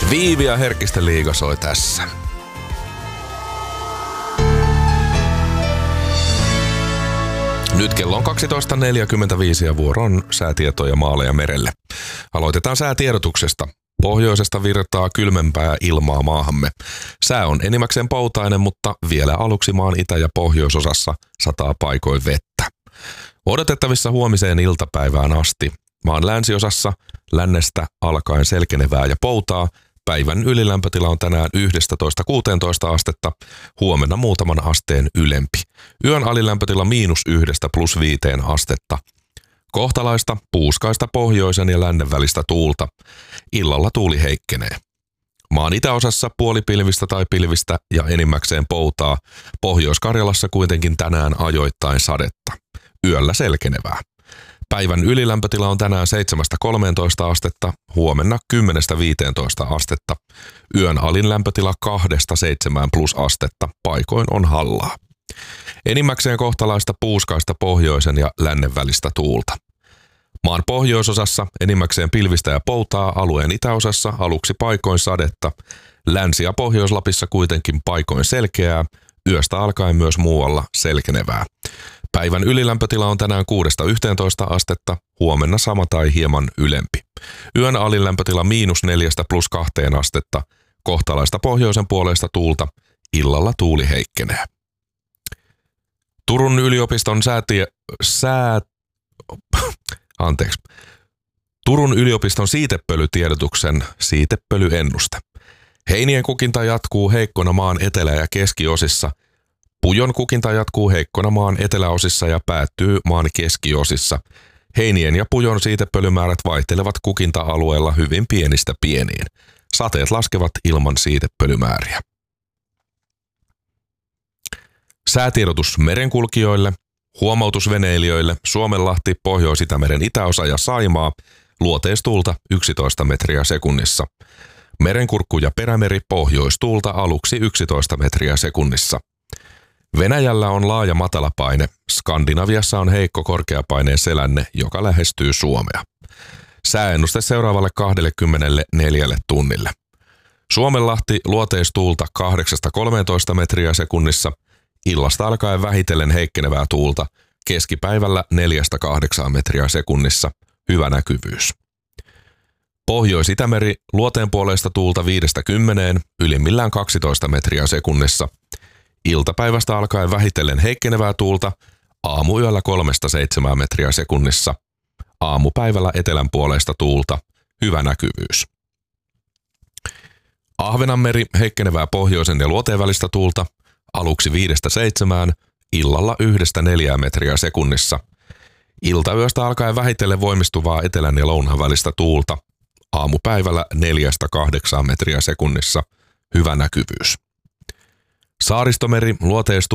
Viivi ja Herkkisten liiga soi tässä. Nyt kello on 12.45 ja vuoro on säätietoja maalle ja merelle. Aloitetaan säätiedotuksesta. Pohjoisesta virtaa kylmempää ilmaa maahamme. Sää on enimmäkseen poutainen, mutta vielä aluksi maan itä- ja pohjoisosassa sataa paikoin vettä. Odotettavissa huomiseen iltapäivään asti. Maan länsiosassa lännestä alkaen selkenevää ja poutaa. Päivän ylilämpötila on tänään 11–16 astetta, huomenna muutaman asteen ylempi. Yön alilämpötila -1 +5 astetta. Kohtalaista, puuskaista pohjoisen ja lännen välistä tuulta. Illalla tuuli heikkenee. Maan itäosassa puolipilvistä tai pilvistä ja enimmäkseen poutaa. Pohjois-Karjalassa kuitenkin tänään ajoittain sadetta. Yöllä selkenevää. Päivän ylilämpötila on tänään 7–13 astetta, huomenna 10–15 astetta. Yön alin lämpötila 2–7 astetta, paikoin on hallaa. Enimmäkseen kohtalaista puuskaista pohjoisen ja lännen välistä tuulta. Maan pohjoisosassa enimmäkseen pilvistä ja poutaa, alueen itäosassa aluksi paikoin sadetta. Länsi- ja Pohjois-Lapissa kuitenkin paikoin selkeää, yöstä alkaen myös muualla selkenevää. Päivän ylilämpötila on tänään 6–11 astetta, huomenna sama tai hieman ylempi. Yön alilämpötila -4 +2 astetta, kohtalaista pohjoisen puoleista tuulta, illalla tuuli heikkenee. Turun yliopiston Turun yliopiston siitepölytiedotuksen siitepölyennuste. Heinien kukinta jatkuu heikkona maan etelä- ja keskiosissa. Pujon kukinta jatkuu heikkona maan eteläosissa ja päättyy maan keskiosissa. Heinien ja pujon siitepölymäärät vaihtelevat kukinta-alueella hyvin pienistä pieniin. Sateet laskevat ilman siitepölymääriä. Säätiedotus merenkulkijoille, huomautusveneilijöille, Suomenlahti, Pohjois-Itämeren itäosa ja Saimaa, luoteistuulta 11 metriä sekunnissa. Merenkurkku ja Perämeri, pohjoistuulta aluksi 11 metriä sekunnissa. Venäjällä on laaja matalapaine, Skandinaviassa on heikko korkeapaineen selänne, joka lähestyy Suomea. Sääennuste seuraavalle 24 tunnille. Suomenlahti luoteistuulta 8–13 metriä sekunnissa, illasta alkaen vähitellen heikkenevää tuulta, keskipäivällä 4–8 metriä sekunnissa, hyvä näkyvyys. Pohjois-Itämeri luoteenpuoleista tuulta 5–10, ylimmillään 12 metriä sekunnissa. Iltapäivästä alkaen vähitellen heikkenevää tuulta, aamuyöllä 3–7 metriä sekunnissa. Aamupäivällä etelän puoleista tuulta, hyvä näkyvyys. Ahvenanmeri heikkenevää pohjoisen ja luoteen välistä tuulta, aluksi 5–7, illalla 1–4 metriä sekunnissa. Iltayöstä alkaen vähitellen voimistuvaa etelän ja lounaan välistä tuulta, aamupäivällä 4–8 metriä sekunnissa, hyvä näkyvyys. Saaristomeri luoteistuulta